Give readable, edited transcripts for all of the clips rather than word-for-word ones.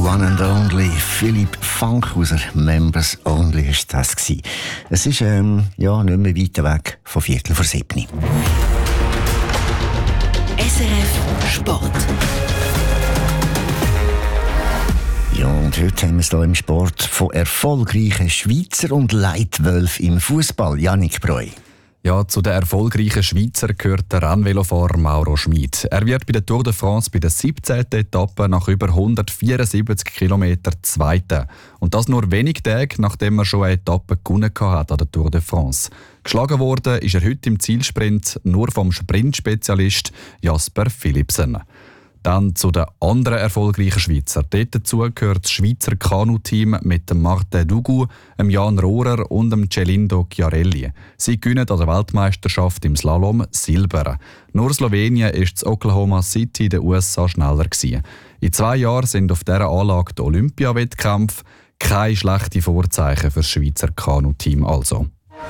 One and Only, Philipp Fankhauser, Members Only war das. Es ist nicht mehr weit weg von 6:45. SRF Sport. Ja, und heute haben wir es hier im Sport von erfolgreichen Schweizer und Leitwölfen im Fußball. Yannick Breu. Ja, zu den erfolgreichen Schweizer gehört der Rennvelofahrer Mauro Schmid. Er wird bei der Tour de France bei der 17. Etappe nach über 174 Kilometern Zweiter. Und das nur wenige Tage, nachdem er schon eine Etappe gewonnen hat an der Tour de France. Geschlagen worden ist er heute im Zielsprint nur vom Sprintspezialist Jasper Philipsen. Dann zu den anderen erfolgreichen Schweizer. Dort dazu gehört das Schweizer Kanu-Team mit dem Martin Dugu, dem Jan Rohrer und dem Celindo Chiarelli. Sie gewinnen an der Weltmeisterschaft im Slalom Silber. Nur Slowenien ist in Oklahoma City der USA schneller gewesen. In 2 Jahren sind auf dieser Anlage die Olympiawettkämpfe. Keine schlechten Vorzeichen für das Schweizer Kanu-Team also.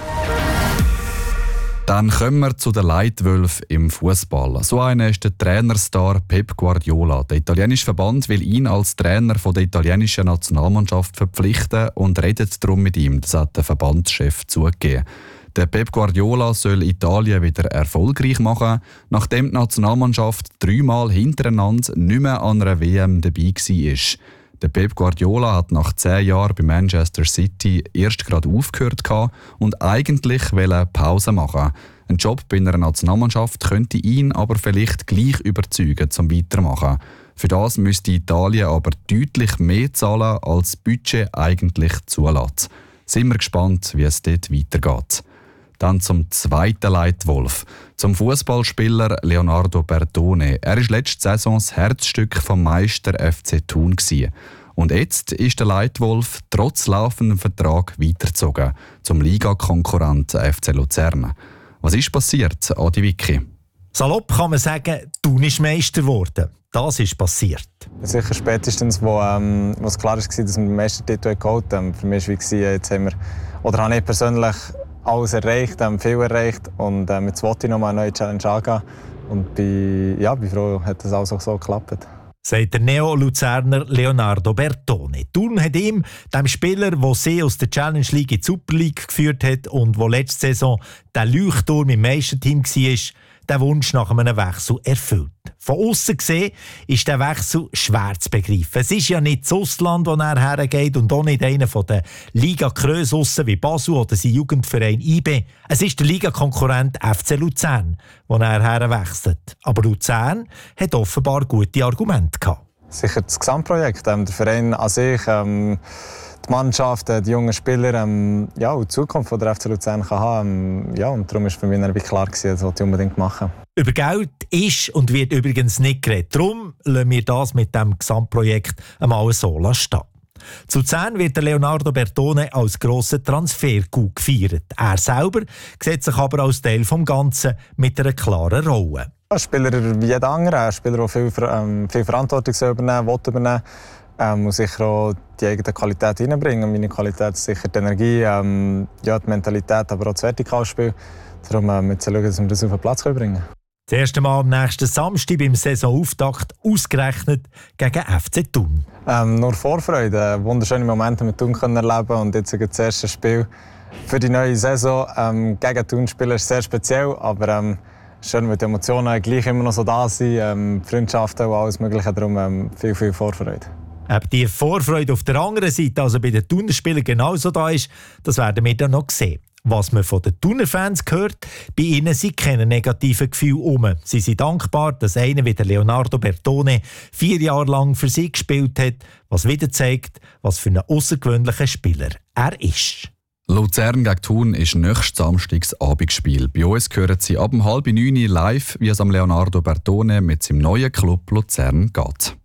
Dann kommen wir zu den Leitwölfen im Fußball. So einer ist der Trainerstar Pep Guardiola. Der italienische Verband will ihn als Trainer der italienischen Nationalmannschaft verpflichten und redet darum mit ihm. Das hat der Verbandschef zugegeben. Der Pep Guardiola soll Italien wieder erfolgreich machen, nachdem die Nationalmannschaft 3-mal hintereinander nicht mehr an einer WM dabei war. Der Pep Guardiola hat nach 10 Jahren bei Manchester City erst gerade aufgehört und eigentlich wollte Pause machen. Ein Job bei einer Nationalmannschaft könnte ihn aber vielleicht gleich überzeugen, zum Weitermachen. Für das müsste Italien aber deutlich mehr zahlen, als das Budget eigentlich zulässt. Sind wir gespannt, wie es dort weitergeht. Dann zum zweiten Leitwolf, zum Fußballspieler Leonardo Bertone. Er war letzte Saison das Herzstück vom Meister FC Thun. Und jetzt ist der Leitwolf trotz laufendem Vertrag weitergezogen zum Ligakonkurrent FC Luzern. Was ist passiert, Adi Vicky? Salopp kann man sagen, Thun ist Meister geworden. Das ist passiert. Sicher spätestens, wo es klar war, dass wir den Meistertitel geholt haben. Für mich war es, jetzt haben wir, oder habe ich persönlich alles erreicht, viel erreicht und jetzt wollte ich noch mal eine neue Challenge angehen und bin froh, hat das alles auch so geklappt. Sagt der Neo-Luzerner Leonardo Bertone. Thun hat ihm, dem Spieler, der sie aus der Challenge League in die Super League geführt hat und der letzte Saison der Leuchtturm im Meisterteam war, den Wunsch nach einem Wechsel erfüllt. Von aussen gesehen ist der Wechsel schwer zu begreifen. Es ist ja nicht das Ausland, wo er hergeht und auch nicht einer der Liga-Krösussen wie Basel oder sein Jugendverein IB. Es ist der Ligakonkurrent FC Luzern, wo er herwechselt. Aber Luzern hat offenbar gute Argumente gehabt. Sicher das Gesamtprojekt, der Verein an sich, die Mannschaft, die jungen Spieler, und die Zukunft von der FC Luzern kann haben. Und darum war für mich klar, das wollte ich unbedingt machen. Über Geld ist und wird übrigens nicht geredet. Darum lassen wir das mit dem Gesamtprojekt einmal so stehen. Zu Luzern wird der Leonardo Bertone als grosser Transfer-Coup gefeiert. Er selber sieht sich aber als Teil des Ganzen mit einer klaren Rolle. Ein Spieler wie jeder andere, ein Spieler, der viel Verantwortung übernehmen will, muss sicher auch die eigene Qualität reinbringen. Meine Qualität ist sicher die Energie, die Mentalität, aber auch das Vertikalspiel. Darum müssen wir schauen, dass wir das auf den Platz bringen können. Das erste Mal am nächsten Samstag beim Saisonauftakt ausgerechnet gegen FC Thun. Nur Vorfreude, wunderschöne Momente mit Thun erleben und jetzt das erste Spiel für die neue Saison gegen Thun spielen ist sehr speziell, aber schön, weil die Emotionen gleich immer noch so da sind, Freundschaften und alles Mögliche, darum viel Vorfreude. Ob die Vorfreude auf der anderen Seite, also bei den Thuner Spielern, genauso da ist, das werden wir dann noch sehen. Was man von den Thuner Fans hört, bei ihnen sind keine negativen Gefühle herum. Sie sind dankbar, dass einer wie der Leonardo Bertone 4 Jahre lang für sie gespielt hat, was wieder zeigt, was für einen außergewöhnlichen Spieler er ist. Luzern gegen Thun ist nächstes Samstags Abendspiel. Bei uns hören Sie ab 8:30 live, wie es am Leonardo Bertone mit seinem neuen Club Luzern geht.